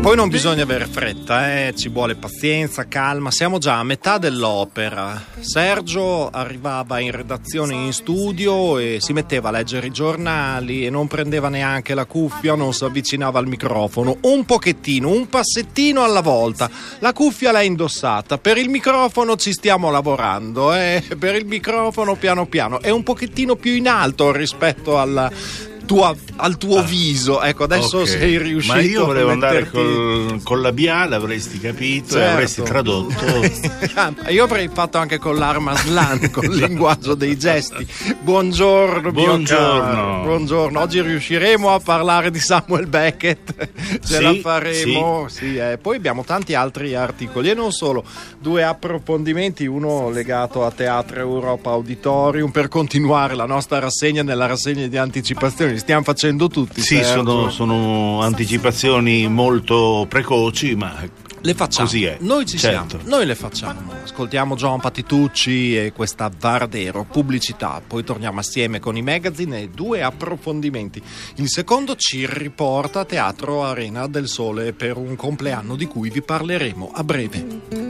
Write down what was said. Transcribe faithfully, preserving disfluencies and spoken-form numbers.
Poi non bisogna avere fretta, eh? Ci vuole pazienza, calma. Siamo già a metà dell'opera. Sergio arrivava in redazione in studio e si metteva a leggere i giornali e non prendeva neanche la cuffia, non si avvicinava al microfono. Un pochettino, un passettino alla volta. La cuffia l'ha indossata. Per il microfono ci stiamo lavorando, eh? Per il microfono piano piano. È un pochettino più in alto rispetto alla... Tua, al tuo ah, viso, ecco, adesso okay. sei riuscito. Ma io volevo a metterti... andare col, con labiale, avresti capito, certo. E avresti tradotto. Io avrei fatto anche con l'arma slan, con il linguaggio dei gesti. Buongiorno, buongiorno. Buongiorno. Oggi riusciremo a parlare di Samuel Beckett. Ce sì, la faremo. Sì. Sì, eh. Poi abbiamo tanti altri articoli e non solo. Due approfondimenti, uno legato a Teatro Europa Auditorium per continuare la nostra rassegna nella rassegna di anticipazione. Stiamo facendo tutti. Sì, sono, sono anticipazioni molto precoci, ma le facciamo. Così è. Noi ci certo. siamo, noi le facciamo. Ascoltiamo John Patitucci e questa Vardero, pubblicità. Poi torniamo assieme con i magazine e due approfondimenti. Il secondo ci riporta a Teatro Arena del Sole per un compleanno di cui vi parleremo a breve.